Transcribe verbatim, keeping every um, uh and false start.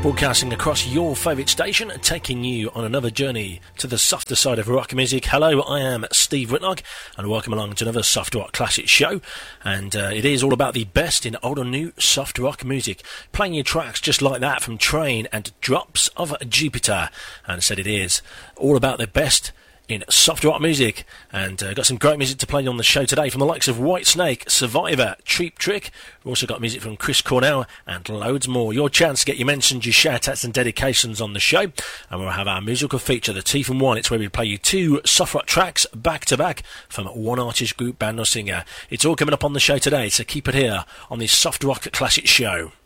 Broadcasting across your favourite station, taking you on another journey to the softer side of rock music. Hello, I am Steve Whitlock, and welcome along to another Soft Rock Classic show. And uh, it is all about the best in old and new soft rock music, playing you tracks just like that from Train and Drops of Jupiter. And I said it is all about the best in soft rock music, and uh, got some great music to play on the show today from the likes of Whitesnake, Survivor, Cheap Trick. We've also got music from Chris Cornell and loads more. Your chance to get your mentions, your shout-outs and dedications on the show, and we'll have our musical feature, the T from One. It's where we play you two soft rock tracks back to back from one artist, group, band or singer. It's all coming up on the show today, so keep it here on this Soft Rock Classic show.